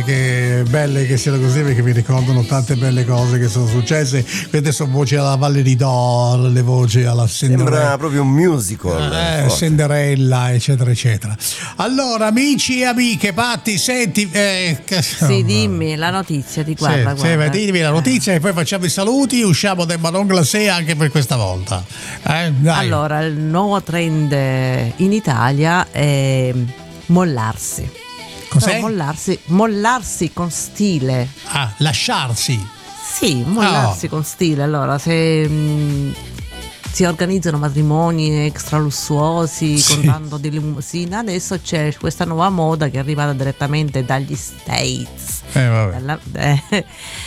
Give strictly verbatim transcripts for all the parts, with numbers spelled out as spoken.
che belle che siano così, perché mi ricordano tante belle cose che sono successe. Queste sono voci alla Valle di Dor, le voci alla Cinderella. Sembra proprio un musical. Eh, Cinderella, eccetera, eccetera. Allora, amici e amiche, Patti, senti. Eh, che... Sì, dimmi la notizia, ti guarda. Sì, guarda. sì, dimmi la notizia e poi facciamo i saluti. Usciamo del Ballon Glacé anche per questa volta. Eh, dai. Allora, il nuovo trend in Italia è mollarsi. Cos'è? Però mollarsi, mollarsi con stile. Ah, lasciarsi. Sì, mollarsi Oh. con stile. Allora, se mh, si organizzano matrimoni extra lussuosi Sì. con tanto di limousine, adesso c'è questa nuova moda che è arrivata direttamente dagli States. Eh, vabbè. Dalla- eh,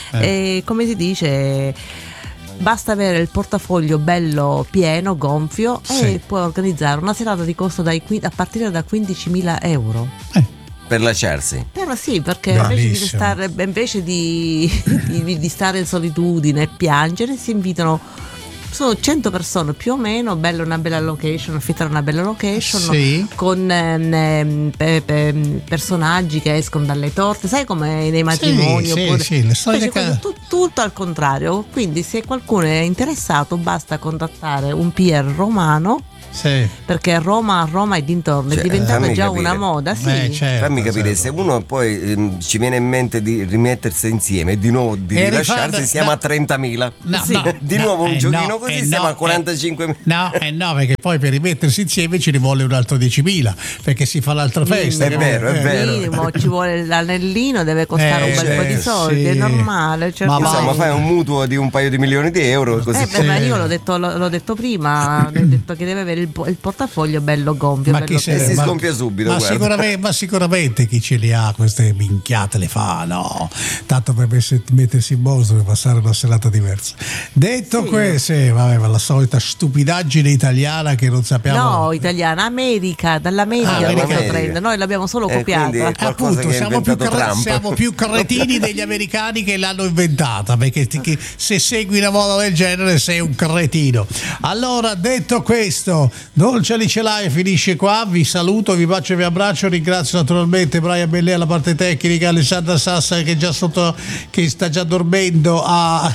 e come si dice, basta avere il portafoglio bello pieno, gonfio, Sì. e puoi organizzare una serata di costo dai, qui- a partire da quindicimila euro. Eh. Per lasciarsi. Però sì, perché invece di, Bellissimo. stare, invece di, di, di stare in solitudine e piangere, si invitano, sono cento persone più o meno, bella una bella location, affittare una bella location, Sì. con ehm, ehm, pe- pe- personaggi che escono dalle torte, sai come nei matrimoni? Sì, oppure... sì, le solite Invece ca- questo tu- tutto al contrario, quindi se qualcuno è interessato basta contattare un P R romano, Sì. perché Roma, Roma e dintorni Cioè, è diventata fammi già capire. una moda, sì. Eh, certo, Fammi capire, certo. se uno poi ehm, ci viene in mente di rimettersi insieme e di nuovo di E rilasciarsi, rifare- siamo no. a trentamila. No, Sì. no, Di no, nuovo un eh, giochino no, così eh, siamo no, a quarantacinquemila. eh, No, eh no, perché poi per rimettersi insieme ci rivuole un altro diecimila, perché si fa l'altra festa. È che- vero, è eh, vero. Minimo, ci vuole l'anellino, deve costare Eh, un bel po' di sì, soldi, è sì. normale. Cioè, Ma poi- va. Insomma, fai un mutuo di un paio di milioni di euro così. Eh, beh, ma Sì. io l'ho detto, l'ho, l'ho detto prima, ho detto che deve avere il, po- il portafoglio bello gonfio. Ma bello chi se E si ma- sgonfia subito, ma guarda. sicuramente, ma sicuramente chi ce li ha queste minchiate le fa, no? Tanto per messe- mettersi in moto e passare una serata diversa. Detto Sì. questo, eh, vabbè, ma la solita stupidaggine italiana che non sappiamo. No, italiana, America, dall'America Ah, questo America. trend, noi l'abbiamo solo Eh, copiata. quindi- qualcosa Appunto, che ha siamo più, inventato cre- Trump. siamo più cretini degli americani che l'hanno inventata, perché ti- che se segui una moda del genere sei un cretino. Allora, detto questo, Dolce Licelai finisce qua, vi saluto, vi bacio e vi abbraccio, ringrazio naturalmente Brian Bellè alla parte tecnica, Alessandra Sassa che è già sotto, che sta già dormendo a,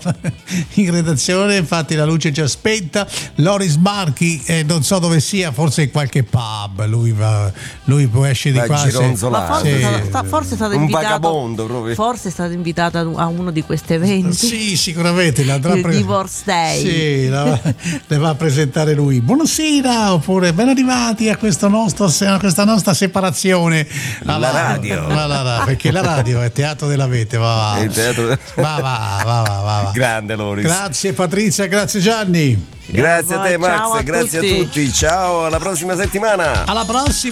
in redazione, infatti la luce è già spenta, Loris Marchi, eh, non so dove sia, forse in qualche pub, lui, va, lui può esce di Va a qua. se- Ma gironzolare. forse, Sì. è stato, sta- forse è stato Un invitato, vagabondo proprio. forse è stato invitato a uno di questi eventi. Sì, sicuramente la andrà a Il pre- Divorce Day. Sì, la- le va a presentare lui. Buonasera, oppure ben arrivati a, questo nostro, a questa nostra separazione. La radio. La, la- la- perché la radio è teatro della vete, va va. Il teatro- Va va, va va, va, va. Grande Loris. Grazie Patrizia, grazie Gianni. Grazie a te Ciao Max, a grazie tutti. a tutti. Ciao, alla prossima settimana. Alla prossima.